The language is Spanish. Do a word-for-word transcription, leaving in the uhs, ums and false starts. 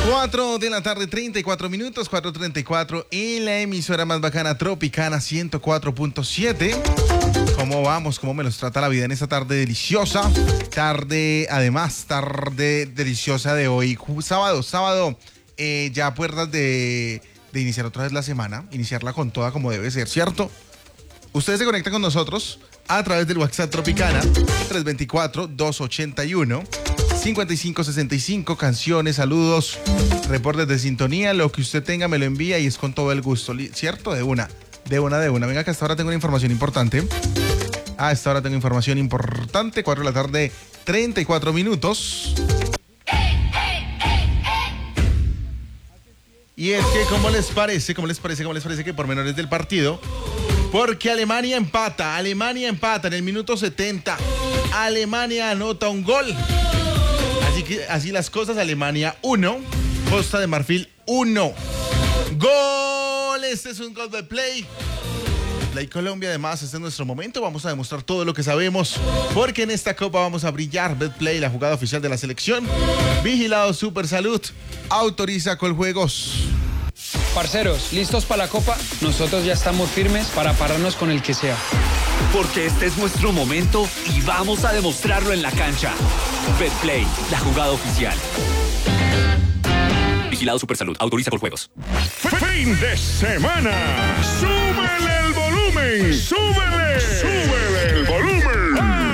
cuatro de la tarde, treinta y cuatro minutos, cuatro treinta y cuatro en la emisora más bacana Tropicana ciento cuatro punto siete. ¿Cómo vamos? ¿Cómo me los trata la vida en esta tarde deliciosa? Tarde, además, tarde deliciosa de hoy, sábado, sábado, eh, ya a puertas de, de iniciar otra vez la semana, iniciarla con toda como debe ser, ¿cierto? Ustedes se conectan con nosotros a través del WhatsApp Tropicana, tres dos cuatro, dos ocho uno, cinco cinco seis cinco, canciones, saludos, reportes de sintonía, lo que usted tenga me lo envía y es con todo el gusto, ¿cierto? De una, de una, de una. Venga, que hasta ahora tengo una información importante. A esta hora tengo información importante, cuatro de la tarde, treinta y cuatro minutos. Y es que, ¿cómo les parece? ¿Cómo les parece? ¿Cómo les parece que por menores del partido? Porque Alemania empata, Alemania empata en el minuto setenta. Alemania anota un gol. Así que, así las cosas, Alemania uno, Costa de Marfil uno. ¡Gol! Este es un gol de Play. Play Colombia, además, este es nuestro momento. Vamos a demostrar todo lo que sabemos, porque en esta copa vamos a brillar. Betplay, la jugada oficial de la selección. Vigilado Super Salud. Autoriza Coljuegos. Parceros, ¿listos para la copa? Nosotros ya estamos firmes para pararnos con el que sea. Porque este es nuestro momento y vamos a demostrarlo en la cancha. Betplay, la jugada oficial. Vigilado Supersalud. Autoriza Coljuegos. Fin de semana. ¡Súbele el volumen! ¡Súbele! ¡Súbele!